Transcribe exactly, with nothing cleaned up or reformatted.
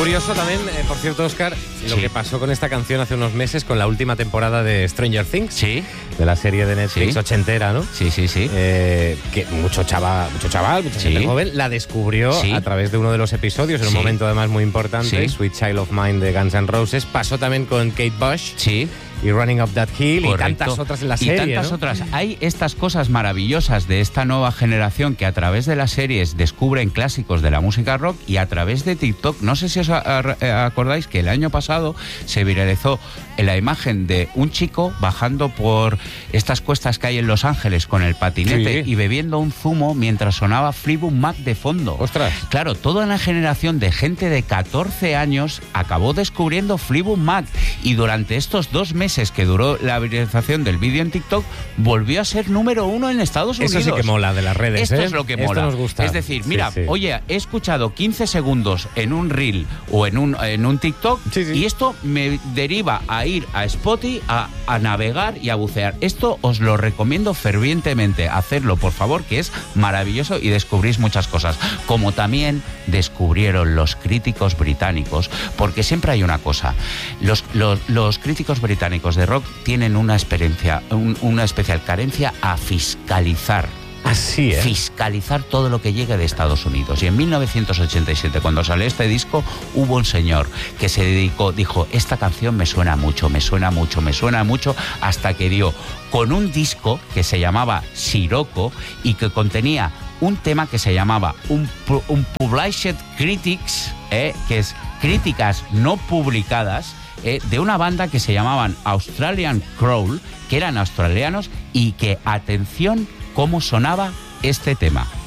curioso también, eh, por cierto, Óscar, lo Sí. que pasó con esta canción hace unos meses con la última temporada de Stranger Things. Sí. De la serie de Netflix Sí. ochentera, ¿no? Sí, sí, sí. Eh, que mucho chaval, mucho chaval, mucha Sí. gente joven la descubrió Sí. a través de uno de los episodios, en un Sí. momento además muy importante, Sí. Sweet Child of Mine de Guns N' Roses. Pasó también con Kate Bush Sí. y Running Up That Hill. Correcto. Y tantas otras en la y serie, tantas ¿no? otras. Hay estas cosas maravillosas de esta nueva generación que a través de las series descubren clásicos de la música rock y a través de TikTok. No sé si os a- a- acordáis que el año pasado se viralizó la imagen de un chico bajando por estas cuestas que hay en Los Ángeles con el patinete Sí. y bebiendo un zumo mientras sonaba Fleetwood Mac de fondo. Ostras. Claro, toda una generación de gente de catorce años acabó descubriendo Fleetwood Mac y durante estos dos meses que duró la viralización del vídeo en TikTok volvió a ser número uno en Estados Unidos. Eso sí que mola de las redes, Esto ¿eh? es lo que Esto mola. nos gusta. Es decir, Sí, mira, sí. oye, he escuchado quince segundos en un reel o en un, en un TikTok Sí, sí. y esto me deriva a ir a Spotify, a, a navegar y a bucear. Esto os lo recomiendo fervientemente. Hacerlo, por favor, que es maravilloso y descubrís muchas cosas. Como también descubrieron los críticos británicos, porque siempre hay una cosa. Los, los, los críticos británicos de rock tienen una experiencia, un- una especial carencia a fiscalizar. Así es. Fiscalizar todo lo que llegue de Estados Unidos. Y en mil novecientos ochenta y siete, cuando salió este disco, hubo un señor que se dedicó, dijo, esta canción me suena mucho, me suena mucho, me suena mucho, hasta que dio con un disco que se llamaba Sirocco y que contenía un tema que se llamaba un, pu- un Published Critics, eh, que es críticas no publicadas, eh, de una banda que se llamaban Australian Crawl, que eran australianos y que, atención, cómo sonaba este tema.